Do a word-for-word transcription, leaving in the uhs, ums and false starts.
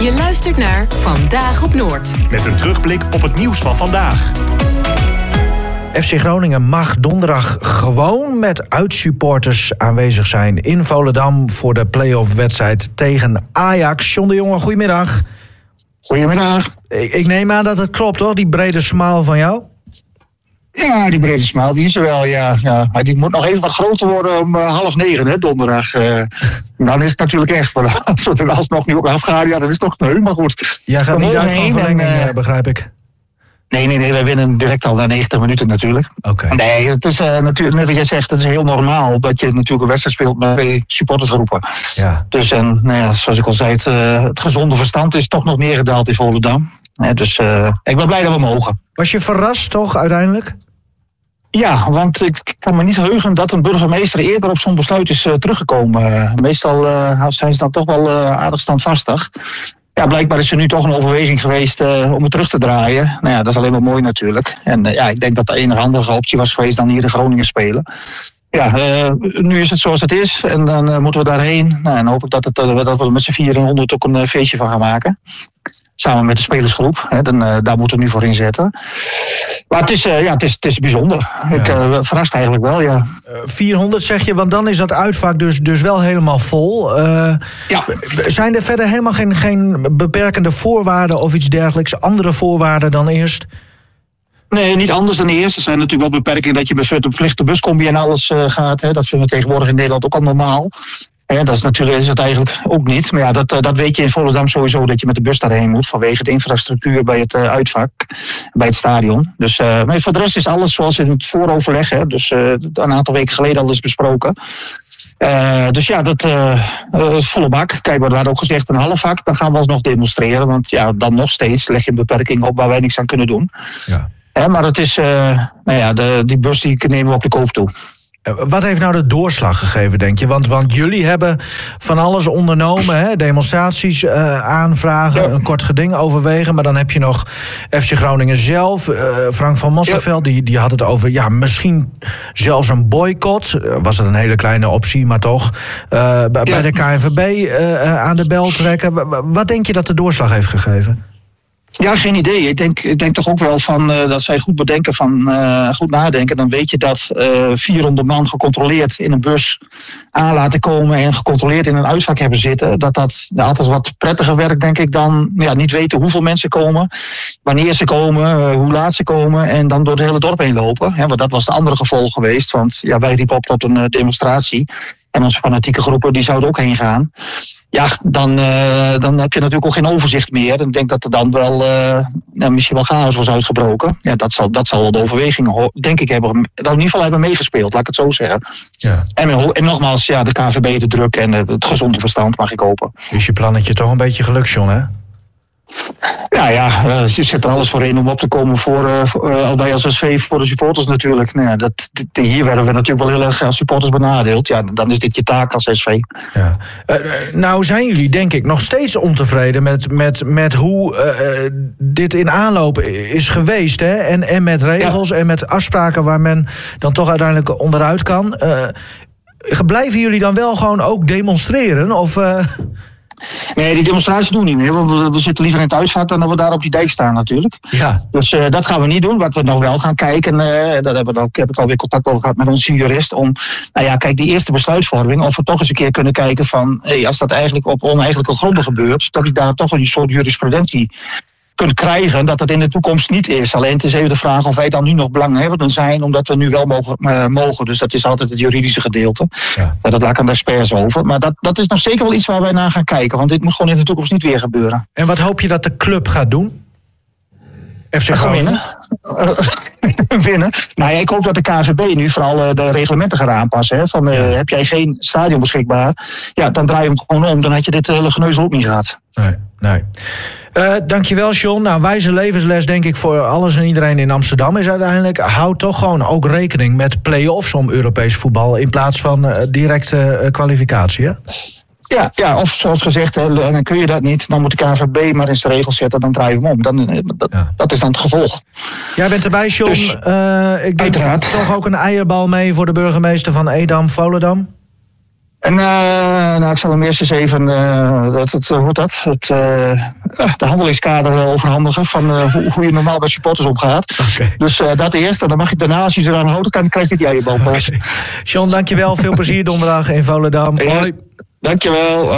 Je luistert naar Vandaag op Noord. Met een terugblik op het nieuws van vandaag. F C Groningen mag donderdag gewoon met uitsupporters aanwezig zijn in Volendam voor de play-off wedstrijd tegen Ajax. John de Jonge, goedemiddag. Goedemiddag. Ik, ik neem aan dat het klopt, toch? Die brede smile van jou? Ja, die brede smile, die is er wel, ja. ja. Maar die moet nog even wat groter worden om uh, half negen, hè, donderdag. Uh, dan is het natuurlijk echt, maar als we er alsnog nu ook afgaan, ja, dan is het toch sneu, maar goed. Jij gaat niet uit van verlenging, en, uh, begrijp ik. Nee, nee, nee, wij winnen direct al na negentig minuten natuurlijk. Oké. Okay. Nee, het is uh, natuurlijk, net wat jij zegt, het is heel normaal dat je natuurlijk een wedstrijd speelt met twee supportersgroepen. Ja. Dus en, nou ja, zoals ik al zei, het, uh, het gezonde verstand is toch nog meer gedaald in Volendam. Ja, dus uh, ik ben blij dat we mogen. Was je verrast toch uiteindelijk? Ja, want ik kan me niet heugen dat een burgemeester eerder op zo'n besluit is uh, teruggekomen. Uh, meestal uh, zijn ze dan toch wel uh, aardig standvastig. Ja, blijkbaar is er nu toch een overweging geweest uh, om het terug te draaien. Nou ja, dat is alleen maar mooi natuurlijk. En uh, ja, ik denk dat de enige andere optie was geweest dan hier in Groningen spelen. Ja, uh, nu is het zoals het is en dan uh, moeten we daarheen. Nou, en hoop ik dat, het, uh, dat we er met z'n vier en honderd ook een uh, feestje van gaan maken. Samen met de spelersgroep. Hè, dan, uh, daar moeten we nu voor inzetten. Maar het is, uh, ja, het is, het is bijzonder. Ja. Ik uh, verrast eigenlijk wel, ja. Uh, vierhonderd zeg je, want dan is dat uitvak dus, dus wel helemaal vol. Uh, ja. Zijn er verder helemaal geen, geen beperkende voorwaarden of iets dergelijks? Andere voorwaarden dan eerst? Nee, niet anders dan eerst. Er zijn natuurlijk wel beperkingen dat je met een verplichte buscombi en alles uh, gaat. Hè. Dat vinden we tegenwoordig in Nederland ook al normaal. He, dat is natuurlijk is het eigenlijk ook niet. Maar ja, dat, dat weet je in Volendam sowieso dat je met de bus daarheen moet. Vanwege de infrastructuur bij het uh, uitvak, bij het stadion. Dus uh, maar voor de rest is alles zoals in het vooroverleg. Hè, dus uh, een aantal weken geleden al is besproken. Uh, dus ja, dat uh, uh, volle bak. Kijk, we hadden ook gezegd een half vak. Dan gaan we alsnog demonstreren. Want ja, dan nog steeds leg je een beperking op waar wij niks aan kunnen doen. Ja. He, maar het is, uh, nou ja, de, die bus die nemen we op de koop toe. Wat heeft nou de doorslag gegeven, denk je? Want, want jullie hebben van alles ondernomen, hè? Demonstraties uh, aanvragen, ja. Een kort geding overwegen. Maar dan heb je nog F C Groningen zelf. Uh, Frank van Mosselveld, ja. die, die had het over ja, misschien zelfs een boycott. Uh, was het een hele kleine optie, maar toch. Uh, bij ja. de K N V B uh, aan de bel trekken. Wat denk je dat de doorslag heeft gegeven? Ja, geen idee. Ik denk, ik denk toch ook wel van uh, dat zij goed bedenken, van uh, goed nadenken. Dan weet je dat uh, vierhonderd man gecontroleerd in een bus aan laten komen en gecontroleerd in een uitvak hebben zitten. Dat dat ja, altijd wat prettiger werkt, denk ik, dan ja, niet weten hoeveel mensen komen, wanneer ze komen, uh, hoe laat ze komen en dan door het hele dorp heen lopen. Hè, want dat was de andere gevolg geweest, want ja, wij riepen op tot een uh, demonstratie. En onze fanatieke groepen die zouden ook heen gaan. Ja, dan, uh, dan heb je natuurlijk ook geen overzicht meer. En ik denk dat er dan wel uh, nou, misschien wel chaos was uitgebroken. Ja, dat zal, dat zal wel de overweging, denk ik, hebben, in ieder geval hebben meegespeeld, laat ik het zo zeggen. Ja. En, en nogmaals, ja, de K V B, de druk en het gezonde verstand mag ik hopen. Is je plannetje toch een beetje gelukt, John, hè? Ja, ja, uh, je zet er alles voor in om op te komen voor, uh, voor uh, al wij als S V voor de supporters natuurlijk. Nou ja, dat, dit, hier werden we natuurlijk wel heel erg als supporters benadeeld. Ja, dan is dit je taak als S V. Ja. Uh, nou zijn jullie denk ik nog steeds ontevreden met, met, met hoe uh, dit in aanloop is geweest. Hè? En, en met regels ja. en met afspraken waar men dan toch uiteindelijk onderuit kan. Uh, blijven jullie dan wel gewoon ook demonstreren? Of... Uh... Nee, die demonstraties doen we niet meer. Want we, we zitten liever in het uitvak dan dat we daar op die dijk staan natuurlijk. Ja. Dus uh, dat gaan we niet doen. Wat we nog wel gaan kijken, uh, dat hebben we ook, heb ik alweer contact over gehad met onze jurist. Om, nou ja, kijk, die eerste besluitvorming, of we toch eens een keer kunnen kijken van, hey, als dat eigenlijk op oneigenlijke gronden gebeurt, dat ik daar toch een soort jurisprudentie kunt krijgen, dat dat in de toekomst niet is. Alleen het is even de vraag of wij dan nu nog belanghebbenden zijn, omdat we nu wel mogen. Uh, mogen. Dus dat is altijd het juridische gedeelte. Ja. Uh, dat laat ik aan de experts over. Maar dat, dat is nog zeker wel iets waar wij naar gaan kijken. Want dit moet gewoon in de toekomst niet weer gebeuren. En wat hoop je dat de club gaat doen? F C Groningen? Winnen. winnen. Nou ja, ik hoop dat de K N V B nu vooral uh, de reglementen gaat aanpassen. Hè? Van, uh, ja. Heb jij geen stadion beschikbaar? Ja, dan draai je hem gewoon om. Dan had je dit hele geneuzel ook niet gehad. Nee, nee. Uh, dankjewel, John. Nou, wijze levensles denk ik voor alles en iedereen in Amsterdam is uiteindelijk, houd toch gewoon ook rekening met play-offs om Europees voetbal in plaats van uh, directe uh, kwalificatie, hè? Ja, ja, of zoals gezegd, hè, dan kun je dat niet. Dan moet de K N V B maar in zijn regels zetten, dan draai je hem om. Dan, dat, ja. dat is dan het gevolg. Jij bent erbij, John. Dus, uh, ik denk uiteraard. toch ook een eierbal mee voor de burgemeester van Edam, Volendam? En uh, nou, ik zal hem eerst eens even uh, het, het, hoe dat, het, uh, de handelingskader overhandigen van uh, hoe, hoe je normaal bij supporters omgaat. Okay. Dus uh, dat eerst. En dan mag je daarna, als je ze eraan houdt, dan krijg je die eierbal. Okay. John, dankjewel. Veel plezier donderdag in Volendam. Ja, hoi. Dankjewel.